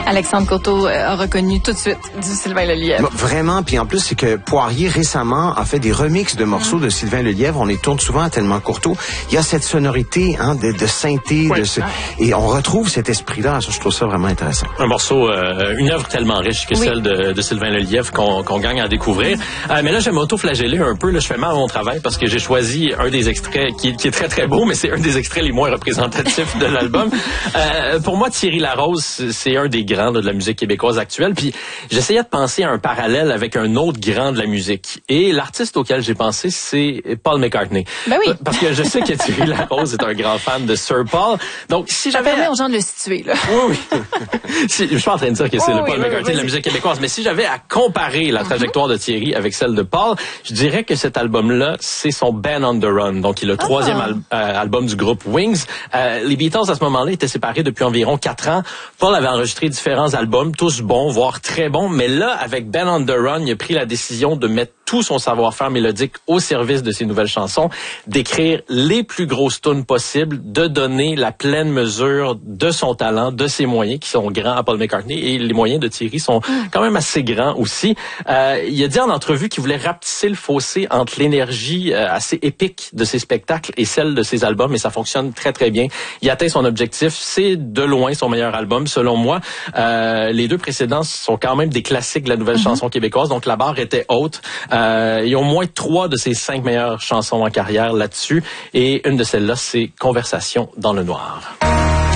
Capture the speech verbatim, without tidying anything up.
Alexandre Courteau a reconnu tout de suite du Sylvain Lelièvre. Vraiment, puis en plus, c'est que Poirier récemment a fait des remixes de morceaux mmh. de Sylvain Lelièvre. On les tourne souvent à Tellement Courteau. Il y a cette sonorité hein, de, de synthé, oui. de ce... et on retrouve cet esprit-là. Je trouve ça vraiment intéressant. Un morceau, euh, une œuvre tellement riche que oui. celle de, de Sylvain Lelièvre qu'on, qu'on gagne à découvrir. Euh, mais là, je vais m'auto-flageller un peu. Là, je fais mal à mon travail parce que j'ai choisi un des extraits qui, qui est très très beau, mais c'est un des extraits les moins représentatifs de l'album. Euh, pour moi, Thierry Larose, c'est un des grands là, de la musique québécoise actuelle. Puis j'essayais de penser à un parallèle avec un autre grand de la musique. Et l'artiste auquel j'ai pensé, c'est Paul McCartney. Ben oui. Parce que je sais que Thierry Larose est un grand fan de Sir Paul. Donc, si j'avais... Ça permet aux gens de le situer, là. Oui, oui. si, je suis pas en train de dire que c'est oh, le Paul oui, McCartney oui, de la musique québécoise, mais si j'avais à comparer la trajectoire de Thierry avec celle de Paul, je dirais que cet album-là, c'est son Band on the Run. Donc, il est le troisième al- euh, album du groupe Wings. Euh, les Beatles, à ce moment-là, étaient séparés depuis environ quatre ans. Paul avait enregistré différents albums, tous bons, voire très bons, mais là, avec Band on the Run, il a pris la décision de mettre tout son savoir-faire mélodique au service de ses nouvelles chansons, d'écrire les plus grosses tunes possibles, de donner la pleine mesure de son talent, de ses moyens qui sont grands à Paul McCartney, et les moyens de Thierry sont quand même assez grands aussi. Euh, il a dit en entrevue qu'il voulait rapetisser le fossé entre l'énergie euh, assez épique de ses spectacles et celle de ses albums, et ça fonctionne très très bien. Il atteint son objectif, c'est de loin son meilleur album selon moi. Euh, les deux précédents sont quand même des classiques de la nouvelle mm-hmm. chanson québécoise, donc la barre était haute. Euh, il y a au moins trois de ses cinq meilleures chansons en carrière là-dessus, et une de celles-là, c'est Conversation dans le noir.